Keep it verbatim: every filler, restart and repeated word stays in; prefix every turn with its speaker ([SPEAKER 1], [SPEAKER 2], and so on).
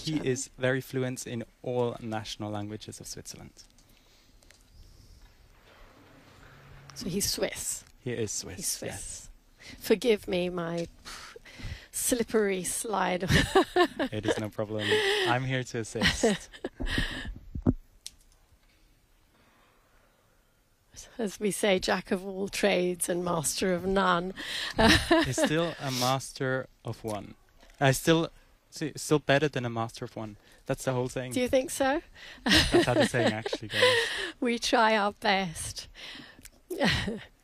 [SPEAKER 1] he
[SPEAKER 2] German.
[SPEAKER 1] is very fluent in all national languages of Switzerland.
[SPEAKER 2] So he's Swiss.
[SPEAKER 1] He is Swiss.
[SPEAKER 2] He's Swiss.
[SPEAKER 1] Yes.
[SPEAKER 2] Forgive me my slippery slide.
[SPEAKER 1] It is no problem. I'm here to assist.
[SPEAKER 2] As we say, jack of all trades and master of none.
[SPEAKER 1] He's still a master of one. I still, see, still better than a master of one. That's the whole thing.
[SPEAKER 2] Do you think so?
[SPEAKER 1] That's how the saying actually goes.
[SPEAKER 2] We try our best.